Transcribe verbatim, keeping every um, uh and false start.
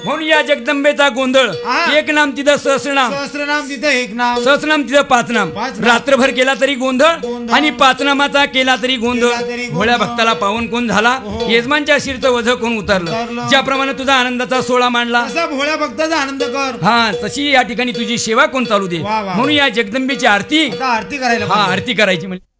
म्हणून या जगदंबेचा गोंधळ. हा. एक नाम तिथं सहस्रनाम, सहस्रनाम तिथं एक नाम, सहस्रनाम तिथं पाच नाम. पाच नाम. रात्रभर केला तरी गोंधळ गोंधळ. आणि पाच नामाचा केला तरी गोंधळ. केला तरी गोंधळ. भोळ्या भक्ताला पावन कोण झाला, हो. यजमानच्या शिरचं वझ कोण उतरलं. उतरलं. ज्याप्रमाणे तुझा आनंदाचा सोहळा मांडला, असा भोळ्या भक्ताचा आनंद कर. हा तशी या ठिकाणी तुझी सेवा कोण चालू दे. वा, वा. म्हणून या जगदंबेची आरती, आता आरती करायला हा पाहिजे. आरती करायची म्हणजे